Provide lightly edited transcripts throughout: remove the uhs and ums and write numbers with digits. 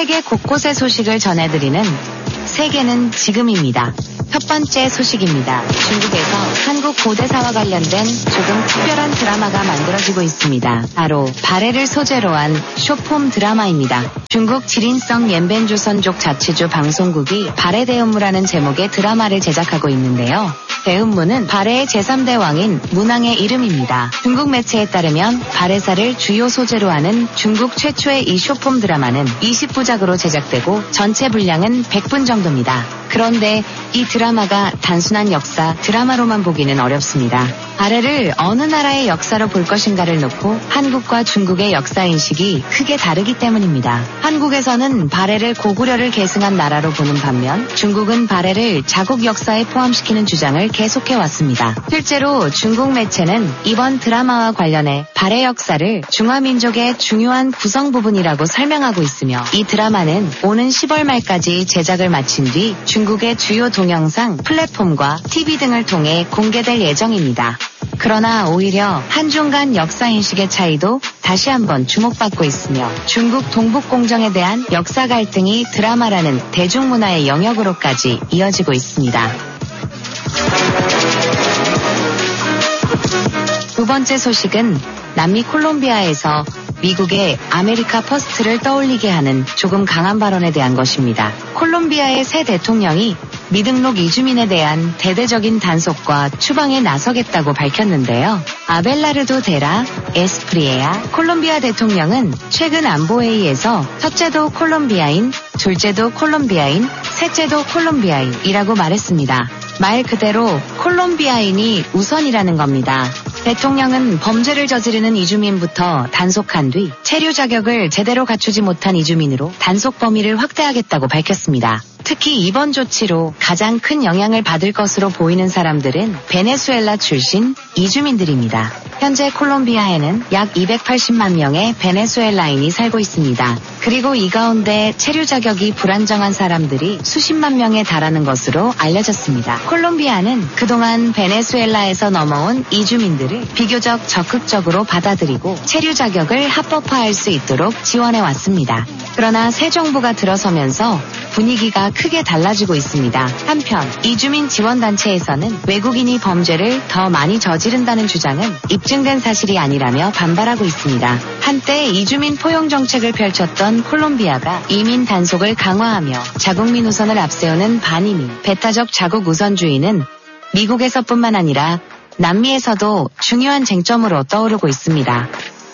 세계 곳곳의 소식을 전해드리는 세계는 지금입니다. 첫 번째 소식입니다. 중국에서 한국 고대사와 관련된 조금 특별한 드라마가 만들어지고 있습니다. 바로 발해를 소재로 한 쇼폼 드라마입니다. 중국 지린성 옌벤조선족 자치주 방송국이 발해대운무라는 제목의 드라마를 제작하고 있는데요. 대운무는 발해의 제3대 왕인 문왕의 이름입니다. 중국 매체에 따르면 발해사를 주요 소재로 하는 중국 최초의 이 쇼폼 드라마는 20부작으로 제작되고 전체 분량은 100분 정도입니다. 그런데 이 드라마가 단순한 역사 드라마로만 보기는 어렵습니다. 발해를 어느 나라의 역사로 볼 것인가를 놓고 한국과 중국의 역사인식이 크게 다르기 때문입니다. 한국에서는 발해를 고구려를 계승한 나라로 보는 반면 중국은 발해를 자국 역사에 포함시키는 주장을 계속해왔습니다. 실제로 중국 매체는 이번 드라마와 관련해 발해 역사를 중화민족의 중요한 구성 부분이라고 설명하고 있으며 이 드라마는 오는 10월 말까지 제작을 마친 뒤 중국의 주요 동영상, 플랫폼과 TV 등을 통해 공개될 예정입니다. 그러나 오히려 한중 간 역사인식의 차이도 다시 한번 주목받고 있으며 중국 동북공정에 대한 역사 갈등이 드라마라는 대중문화의 영역으로까지 이어지고 있습니다. 두 번째 소식은 남미 콜롬비아에서 미국의 아메리카 퍼스트를 떠올리게 하는 조금 강한 발언에 대한 것입니다. 콜롬비아의 새 대통령이 미등록 이주민에 대한 대대적인 단속과 추방에 나서겠다고 밝혔는데요. 아벨라르도 데라 에스프리에아 콜롬비아 대통령은 최근 안보회의에서 첫째도 콜롬비아인, 둘째도 콜롬비아인, 셋째도 콜롬비아인이라고 말했습니다. 말 그대로 콜롬비아인이 우선이라는 겁니다. 대통령은 범죄를 저지르는 이주민부터 단속한 뒤 체류 자격을 제대로 갖추지 못한 이주민으로 단속 범위를 확대하겠다고 밝혔습니다. 특히 이번 조치로 가장 큰 영향을 받을 것으로 보이는 사람들은 베네수엘라 출신 이주민들입니다. 현재 콜롬비아에는 약 280만 명의 베네수엘라인이 살고 있습니다. 그리고 이 가운데 체류 자격이 불안정한 사람들이 수십만 명에 달하는 것으로 알려졌습니다. 콜롬비아는 그동안 베네수엘라에서 넘어온 이주민들을 비교적 적극적으로 받아들이고 체류 자격을 합법화할 수 있도록 지원해왔습니다. 그러나 새 정부가 들어서면서 분위기가 크게 달라지고 있습니다. 한편 이주민 지원단체에서는 외국인이 범죄를 더 많이 저지른다는 주장은 입증된 사실이 아니라며 반발하고 있습니다. 한때 이주민 포용 정책을 펼쳤던 콜롬비아가 이민 단속을 강화하며 자국민 우선을 앞세우는 반이민, 배타적 자국 우선주의는 미국에서뿐만 아니라 남미에서도 중요한 쟁점으로 떠오르고 있습니다.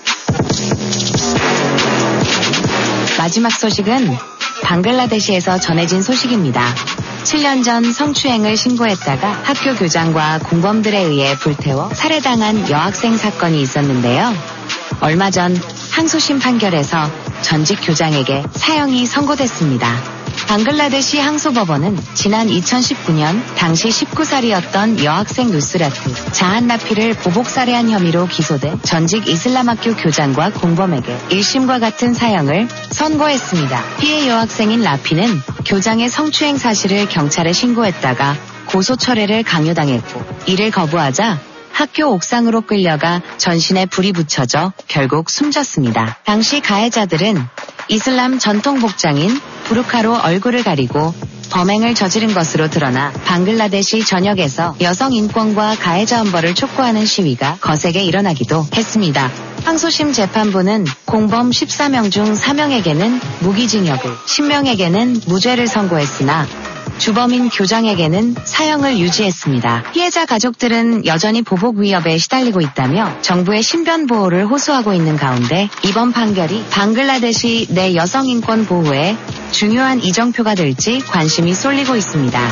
마지막 소식은 방글라데시에서 전해진 소식입니다. 7년 전 성추행을 신고했다가 학교 교장과 공범들에 의해 불태워 살해당한 여학생 사건이 있었는데요. 얼마 전 항소심 판결에서 전직 교장에게 사형이 선고됐습니다. 방글라데시 항소법원은 지난 2019년 당시 19살이었던 여학생 누스라트 자한나피를 보복살해한 혐의로 기소된 전직 이슬람학교 교장과 공범에게 1심과 같은 사형을 선고했습니다. 피해 여학생인 라피는 교장의 성추행 사실을 경찰에 신고했다가 고소 철회를 강요당했고 이를 거부하자 학교 옥상으로 끌려가 전신에 불이 붙여져 결국 숨졌습니다. 당시 가해자들은 이슬람 전통 복장인 부르카로 얼굴을 가리고 범행을 저지른 것으로 드러나 방글라데시 전역에서 여성 인권과 가해자 엄벌을 촉구하는 시위가 거세게 일어나기도 했습니다. 항소심 재판부는 공범 14명 중 4명에게는 무기징역을, 10명에게는 무죄를 선고했으나 주범인 교장에게는 사형을 유지했습니다. 피해자 가족들은 여전히 보복 위협에 시달리고 있다며 정부의 신변 보호를 호소하고 있는 가운데 이번 판결이 방글라데시 내 여성 인권 보호에 중요한 이정표가 될지 관심이 쏠리고 있습니다.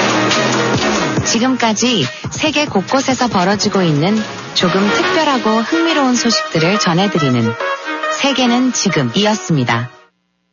지금까지 세계 곳곳에서 벌어지고 있는 조금 특별하고 흥미로운 소식들을 전해드리는 세계는 지금이었습니다.